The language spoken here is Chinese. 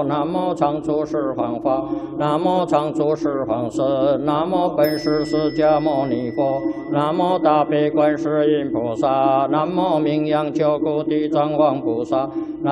佛，南无常住十方法，南无常住十方神，南无本师释迦牟尼佛，南无大悲观世音菩萨，南无名扬救苦地藏王菩萨，南